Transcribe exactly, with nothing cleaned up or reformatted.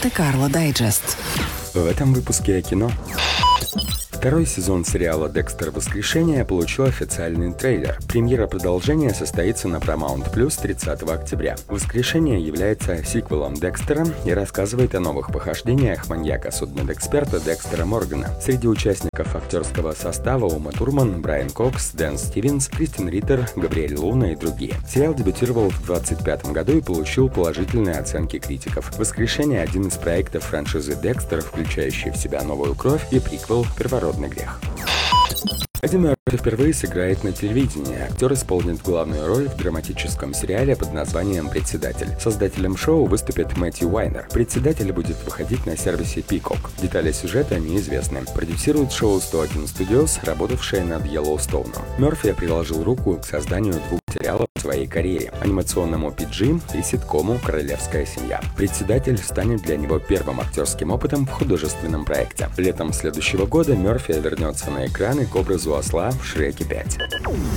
Монте-Карло Дайджест. В этом выпуске о кино. Второй сезон сериала «Декстер. Воскрешение» получил официальный трейлер. Премьера продолжения состоится на Paramount Plus тридцатого октября. «Воскрешение» является сиквелом Декстера и рассказывает о новых похождениях маньяка-судмедэксперта Декстера Моргана. Среди участников актерского состава Ума Турман, Брайан Кокс, Дэн Стивенс, Кристин Риттер, Габриэль Луна и другие. Сериал дебютировал в двадцать пятом году и получил положительные оценки критиков. «Воскрешение» — один из проектов франшизы Декстер, включающий в себя новую кровь и приквел «Первородный грех». Эдди Мерфи впервые сыграет на телевидении. Актер исполнит главную роль в драматическом сериале под названием «Председатель». Создателем шоу выступит Мэтью Уайнер. «Председатель» будет выходить на сервисе Peacock. Детали сюжета неизвестны. Продюсирует шоу сто один Studios, работавшее над Йеллоустоуном. Мерфи приложил руку к созданию двух сериалов в своей карьере – анимационному пи джи и ситкому «Королевская семья». «Председатель» станет для него первым актерским опытом в художественном проекте. Летом следующего года Мерфи вернется на экраны к образу осла в «Шреке пять».